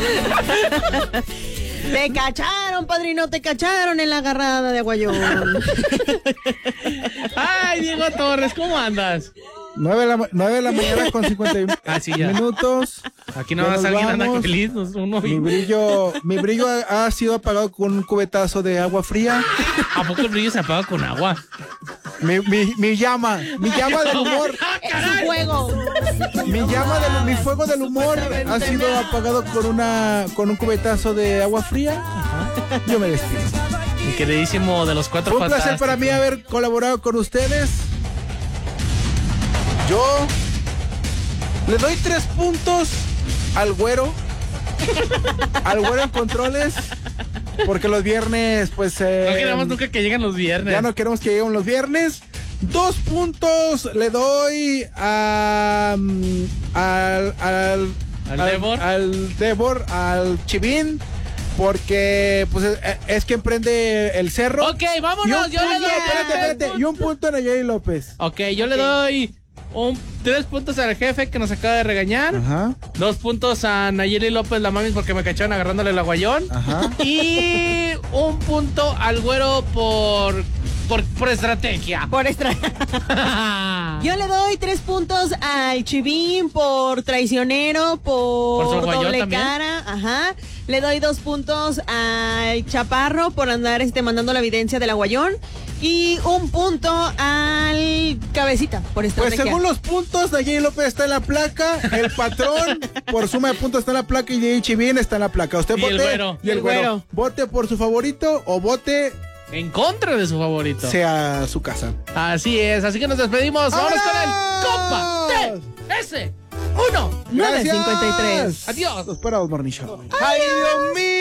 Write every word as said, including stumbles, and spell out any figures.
Te cacharon, padrino, te cacharon en la agarrada de Aguayón. Ay, Diego Torres, ¿cómo andas? nueve de la, nueve de la mañana con cincuenta y uno Ah, sí, ya. minutos. Aquí no Ya más nos alguien anda vamos. feliz. nos- Uno Mi brillo, mi brillo ha, ha sido apagado con un cubetazo de agua fría. ¿A poco el brillo se apaga con agua? Mi, mi, mi llama, mi llama del humor, Es un juego. mi llama del, mi fuego del humor ha sido apagado con una, con un cubetazo de agua fría. Yo me despido. Mi queridísimo de los cuatro Fue un placer fantásticos. para mí haber colaborado con ustedes. Yo le doy tres puntos al güero. Al güero en controles. Porque los viernes, pues. Eh, No queremos nunca que lleguen los viernes. Ya no queremos que lleguen los viernes. Dos puntos le doy a, mm, al, al, ¿Al Débor? al Débor, al Chivín. Porque pues es, es quien prende el cerro. Ok, Y vámonos. un Yo le punto, doy. espérate, espérate, y un punto a Nayeli López. Ok, yo le doy un, tres puntos al jefe que nos acaba de regañar. Ajá. Dos puntos a Nayeli López la mamis porque me cacharon agarrándole el aguayón. Ajá. Y un punto al güero por, por, por estrategia. Por extra. Yo le doy tres puntos al Chivín por traicionero, por, ¿Por su aguayón doble también? cara, ajá. Le doy dos puntos al Chaparro por andar este, mandando la evidencia del aguayón. Y un punto al Cabecita por Pues estrategia. según los puntos, Nayeli López está en la placa, el patrón por suma de puntos está en la placa y de Chivín está en la placa. Usted Y vote. el güero. Y el El güero. güero. Vote por su favorito o vote En contra de su favorito. sea su casa. Así es, así que nos despedimos. Vámonos con el ¡Vámonos! compa T S uno. nueve Gracias. cincuenta y tres. Adiós. Los esperamos, Morning Show. ¡Ay, Dios mío!